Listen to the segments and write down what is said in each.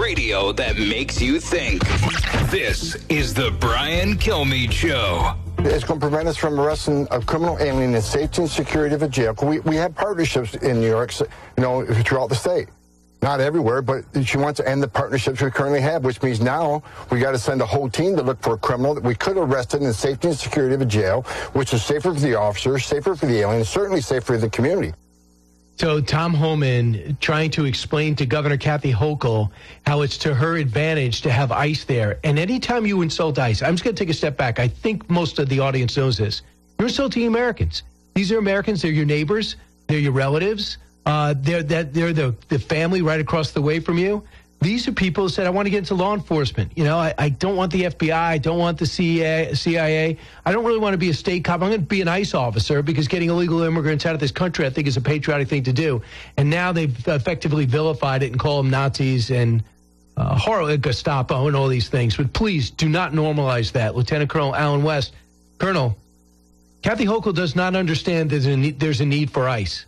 Radio that makes you think. This is the Brian Kilmeade Show. It's going to prevent us from arresting a criminal alien in the safety and security of a jail. We have partnerships in New York, throughout the state. Not everywhere, but she wants to end the partnerships we currently have, which means now we got to send a whole team to look for a criminal that we could arrest in the safety and security of a jail, which is safer for the officers, safer for the alien, certainly safer for the community. So Tom Homan trying to explain to Governor Kathy Hochul how it's to her advantage to have ICE there. And anytime you insult ICE, I'm just going to take a step back. I think most of the audience knows this. You're insulting Americans. These are Americans. They're your neighbors. They're your relatives. They're the family right across the way from you. These are people who said, I want to get into law enforcement. I don't want the FBI. I don't want the CIA. I don't really want to be a state cop. I'm going to be an ICE officer because getting illegal immigrants out of this country, I think, is a patriotic thing to do. And now they've effectively vilified it and call them Nazis and horrible Gestapo and all these things. But please do not normalize that. Lieutenant Colonel Alan West. Colonel, Kathy Hochul does not understand there's a need for ICE.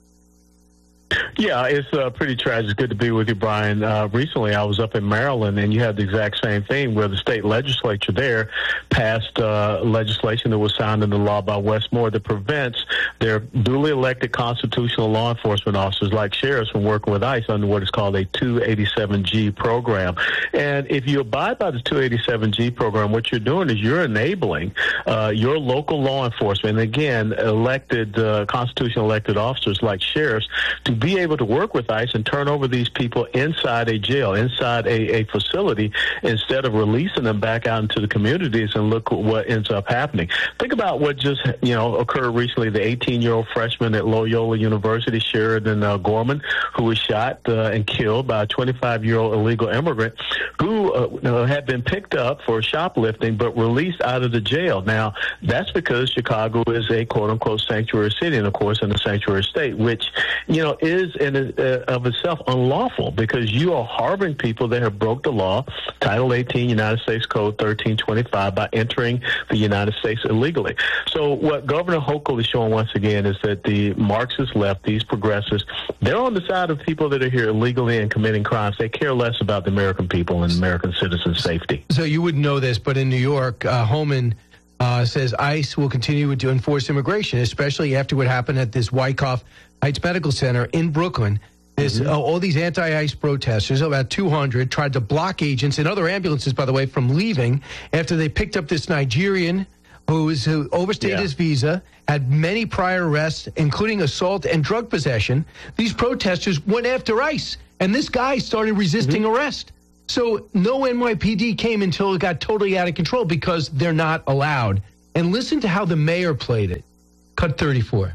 Yeah, it's pretty tragic. Good to be with you, Brian. Recently, I was up in Maryland, and you had the exact same thing where the state legislature there passed legislation that was signed into law by Wes Moore that prevents their duly elected constitutional law enforcement officers like sheriffs from working with ICE under what is called a 287G program. And if you abide by the 287G program, what you're doing is you're enabling your local law enforcement, and again, constitutional elected officers like sheriffs, to be able to work with ICE and turn over these people inside a jail, inside a facility, instead of releasing them back out into the communities. And look what ends up happening. Think about what just occurred recently. The 18-year-old freshman at Loyola University, Sheridan Gorman, who was shot and killed by a 25-year-old illegal immigrant who had been picked up for shoplifting but released out of the jail. Now, that's because Chicago is a quote-unquote sanctuary city, and of course in a sanctuary state, which is in of itself unlawful because you are harboring people that have broke the law, Title 18 United States Code 1325, by entering the United States illegally. So what Governor Hochul is showing once again is that the Marxist left, these progressives, they're on the side of people that are here illegally and committing crimes. They care less about the American people and American citizens' safety. So you wouldn't know this, but in New York, Homan says ICE will continue to enforce immigration, especially after what happened at this Wyckoff Heights Medical Center in Brooklyn. All these anti-ICE protesters, about 200, tried to block agents and other ambulances, by the way, from leaving after they picked up this Nigerian who overstayed his visa, had many prior arrests, including assault and drug possession. These protesters went after ICE, and this guy started resisting arrest. So no NYPD came until it got totally out of control because they're not allowed. And listen to how the mayor played it. Cut 34.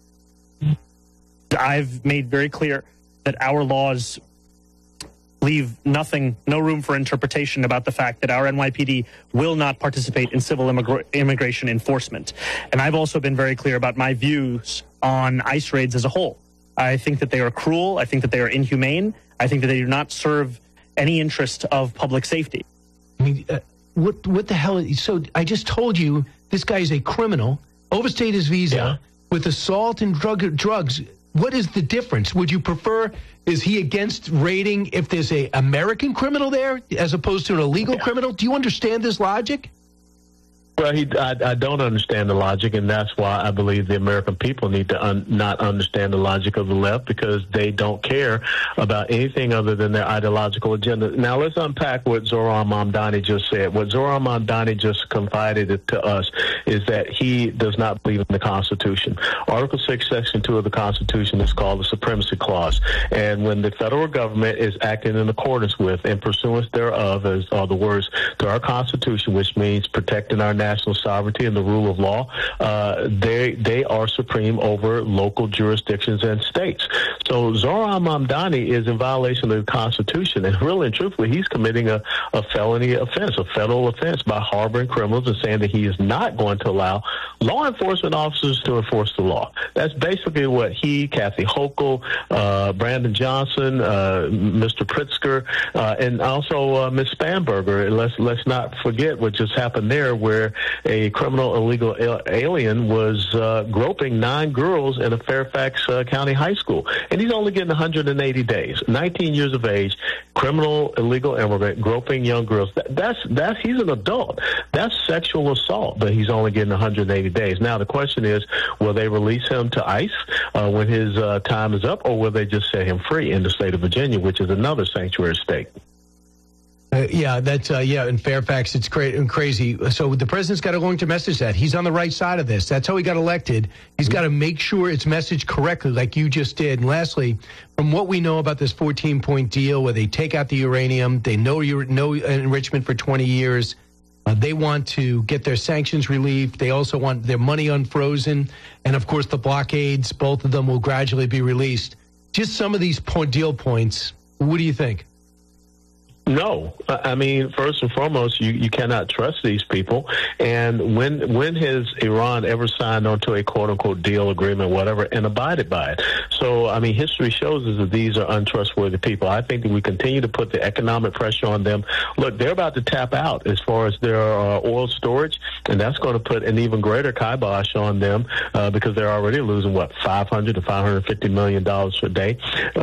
I've made very clear that our laws leave no room for interpretation about the fact that our NYPD will not participate in civil immigration enforcement. And I've also been very clear about my views on ICE raids as a whole. I think that they are cruel. I think that they are inhumane. I think that they do not serve any interest of public safety. I mean, what the hell? So I just told you this guy is a criminal, overstayed his visa with assault and drugs. What is the difference? Would you prefer, is he against raiding if there's a American criminal there as opposed to an illegal criminal? Do you understand this logic? Well, I don't understand the logic, and that's why I believe the American people need to not understand the logic of the left, because they don't care about anything other than their ideological agenda. Now, let's unpack what Zohran Mamdani just said. What Zohran Mamdani just confided to us is that he does not believe in the Constitution. Article 6, Section 2 of the Constitution is called the Supremacy Clause, and when the federal government is acting in accordance with and pursuance thereof, as are the words to our Constitution, which means protecting our national sovereignty and the rule of law, they are supreme over local jurisdictions and states. So Zohran Mamdani is in violation of the Constitution, and really and truthfully, he's committing a felony offense, a federal offense, by harboring criminals and saying that he is not going to allow law enforcement officers to enforce the law. That's basically what he, Kathy Hochul, Brandon Johnson, Mr. Pritzker, and also Ms. Spanberger. Let's not forget what just happened there, where a criminal illegal alien was groping 9 girls in a Fairfax County high school. And he's only getting 180 days. 19 years of age, criminal illegal immigrant, groping young girls. That's he's an adult. That's sexual assault, but he's only getting 180 days. Now, the question is, will they release him to ICE when his time is up, or will they just set him free in the state of Virginia, which is another sanctuary state? In Fairfax, it's crazy. So the president's got to learn to message that. He's on the right side of this. That's how he got elected. He's got to make sure it's messaged correctly, like you just did. And lastly, from what we know about this 14-point deal where they take out the uranium, they know no enrichment for 20 years, they want to get their sanctions relieved. They also want their money unfrozen. And, of course, the blockades, both of them will gradually be released. Just some of these deal points, what do you think? No. I mean, first and foremost, you cannot trust these people. And when has Iran ever signed onto a quote-unquote deal, agreement, whatever, and abided by it? So, I mean, history shows us that these are untrustworthy people. I think that we continue to put the economic pressure on them. Look, they're about to tap out as far as their oil storage, and that's going to put an even greater kibosh on them because they're already losing, $500 to $550 million a day.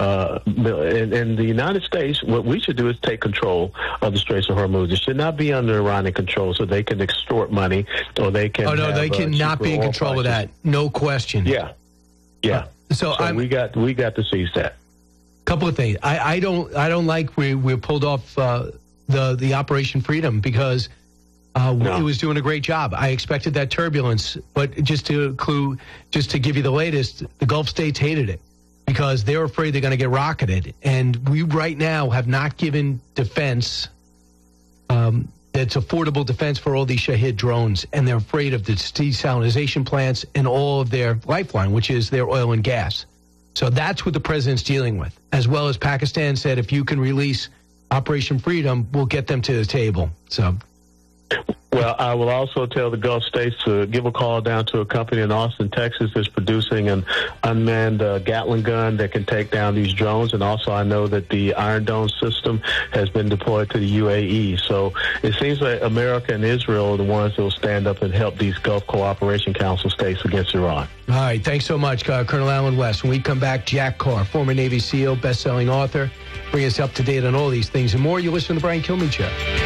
In the United States, what we should do is take control of the Straits of Hormuz. It should not be under Iranian control so they can extort money or they can they cannot be in control of that. No question. Yeah. So we got to seize that. Couple of things. I don't like we pulled off the Operation Freedom because it was doing a great job. I expected that turbulence, but just to give you the latest, the Gulf states hated it, because they're afraid they're going to get rocketed. And we right now have not given defense that's affordable defense for all these Shahed drones, and they're afraid of the desalination plants and all of their lifeline, which is their oil and gas. So that's what the president's dealing with, as well as Pakistan said, if you can release Operation Freedom, we'll get them to the table. So. Well, I will also tell the Gulf states to give a call down to a company in Austin, Texas that's producing an unmanned Gatling gun that can take down these drones. And also I know that the Iron Dome system has been deployed to the UAE. So it seems like America and Israel are the ones that will stand up and help these Gulf Cooperation Council states against Iran. All right. Thanks so much, Colonel Alan West. When we come back, Jack Carr, former Navy SEAL, best-selling author, bring us up to date on all these things and more. You listen to the Brian Kilmeade Show.